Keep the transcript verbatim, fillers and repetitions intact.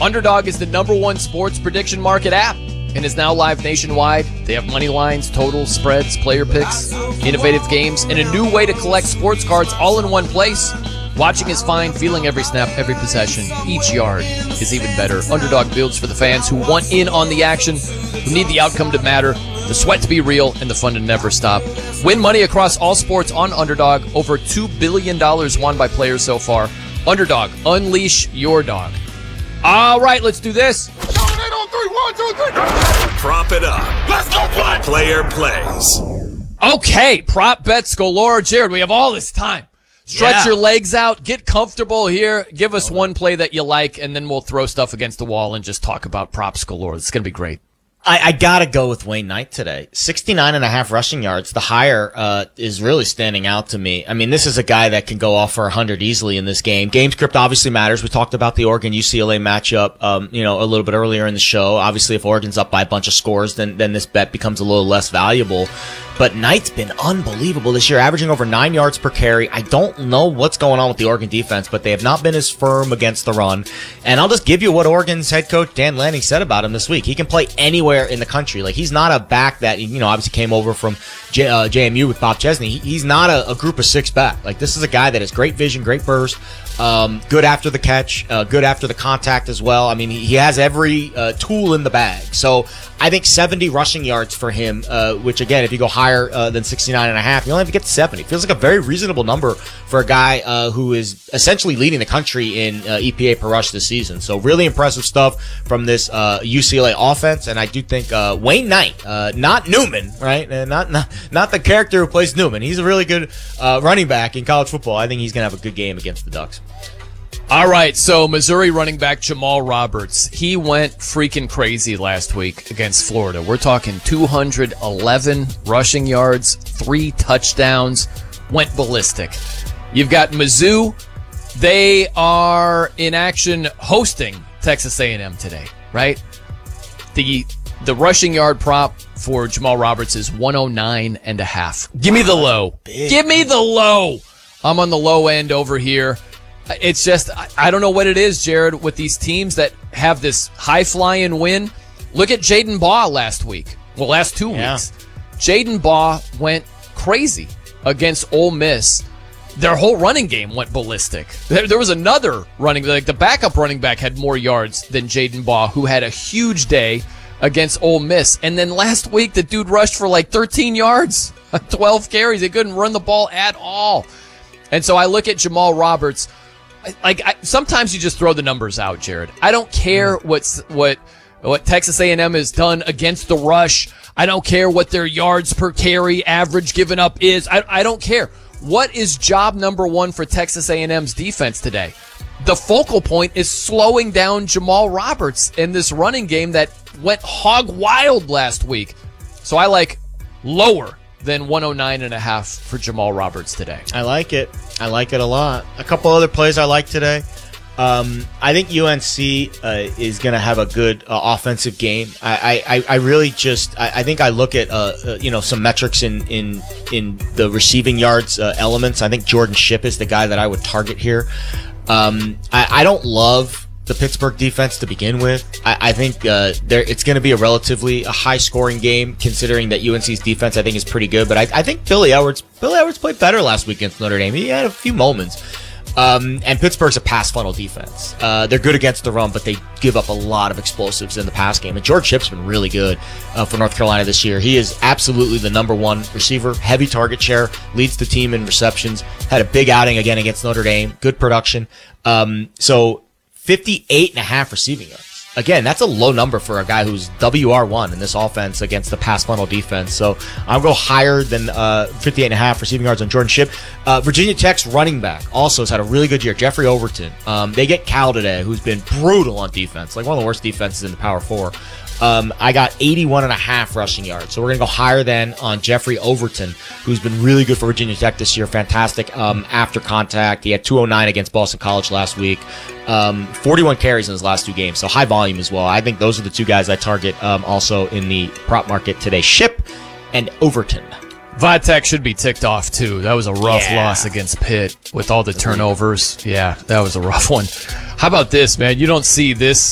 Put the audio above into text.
Underdog is the number one sports prediction market app and is now live nationwide. They have money lines, totals, spreads, player picks, innovative games, and a new way to collect sports cards all in one place. Watching is fine. Feeling every snap, every possession, each yard is even better. Underdog builds for the fans who want in on the action, who need the outcome to matter, the sweat to be real, and the fun to never stop. Win money across all sports on Underdog. Over two billion dollars won by players so far. Underdog, unleash your dog. All right, let's do this. Prop it up. Let's go play. Player plays. Okay, prop bets galore. Jared, we have all this time. Stretch yeah. your legs out. Get comfortable here. Give us one play that you like, and then we'll throw stuff against the wall and just talk about props galore. It's going to be great. I, I gotta go with Wayne Knight today. sixty-nine and a half rushing yards. The higher, uh, is really standing out to me. I mean, this is a guy that can go off for one hundred easily in this game. Game script obviously matters. We talked about the Oregon U C L A matchup, um, you know, a little bit earlier in the show. Obviously, if Oregon's up by a bunch of scores, then, then this bet becomes a little less valuable. But Knight's been unbelievable this year, averaging over nine yards per carry. I don't know what's going on with the Oregon defense, but they have not been as firm against the run. And I'll just give you what Oregon's head coach Dan Lanning said about him this week. He can play anywhere in the country. Like, he's not a back that, you know, obviously came over from J, uh, J M U with Bob Chesney. He, he's not a, a group of six back. Like, this is a guy that has great vision, great burst, um, good after the catch, uh, good after the contact as well. I mean, he, he has every uh, tool in the bag. So I think seventy rushing yards for him, uh, which again, if you go higher uh, than sixty-nine and a half, you only have to get to seventy. Feels like a very reasonable number for a guy uh, who is essentially leading the country in uh, E P A per rush this season. So really impressive stuff from this uh, U C L A offense, and I do think uh, Wayne Knight, uh, not Newman, right? Uh, not, not not the character who plays Newman. He's a really good uh, running back in college football. I think he's going to have a good game against the Ducks. All right, so Missouri running back Jamal Roberts, he went freaking crazy last week against Florida. We're talking two hundred eleven rushing yards, three touchdowns, went ballistic. You've got Mizzou. They are in action hosting Texas A and M today, right? The the rushing yard prop for Jamal Roberts is one oh nine and a half. Give me the low. Give me the low. I'm on the low end over here. It's just, I don't know what it is, Jared, with these teams that have this high-flying win. Look at Jaden Baugh last week. Well, last two yeah. weeks. Jaden Baugh went crazy against Ole Miss. Their whole running game went ballistic. There, there was another running, like the backup running back had more yards than Jaden Baugh, who had a huge day against Ole Miss. And then last week, the dude rushed for like thirteen yards, twelve carries. They couldn't run the ball at all. And so I look at Jamal Roberts. Like I, sometimes you just throw the numbers out, Jared. I don't care what's what what Texas A and M has done against the rush. I don't care what their yards per carry average given up is. I, I don't care. What is job number one for Texas A and M's defense today? The focal point is slowing down Jamal Roberts in this running game that went hog wild last week. So I like lower than one oh nine and a half for Jamal Roberts today. I like it. I like it a lot. A couple other plays I like today. Um, I think U N C uh, is going to have a good uh, offensive game. I, I, I really just I, I think I look at uh, uh, you know some metrics in in in the receiving yards uh, elements. I think Jordan Shipp is the guy that I would target here. Um, I, I don't love the Pittsburgh defense to begin with. I, I think uh, there it's going to be a relatively a high-scoring game, considering that U N C's defense I think is pretty good. But I, I think Billy Edwards Billy Edwards played better last week against Notre Dame. He had a few moments. Um, and Pittsburgh's a pass funnel defense. Uh, they're good against the run, but they give up a lot of explosives in the pass game. And George Shipp's been really good uh, for North Carolina this year. He is absolutely the number one receiver, heavy target share, leads the team in receptions, had a big outing again against Notre Dame, good production. Um, so fifty-eight and a half receiving yards. Again, that's a low number for a guy who's W R one in this offense against the pass funnel defense. So I'll go higher than uh, fifty-eight and a half receiving yards on Jordan Shipp. Uh, Virginia Tech's running back also has had a really good year. Jeffrey Overton. Um, they get Cal today, who's been brutal on defense, like one of the worst defenses in the Power Four. Um, I got eighty-one and a half rushing yards. So we're going to go higher than on Jeffrey Overton, who's been really good for Virginia Tech this year. Fantastic um, after contact. He had two oh nine against Boston College last week. Um, forty-one carries in his last two games. So high volume as well. I think those are the two guys I target um, also in the prop market today. Shipp and Overton. Vitek should be ticked off, too. That was a rough Yeah. loss against Pitt with all the turnovers. Yeah, that was a rough one. How about this, man? You don't see this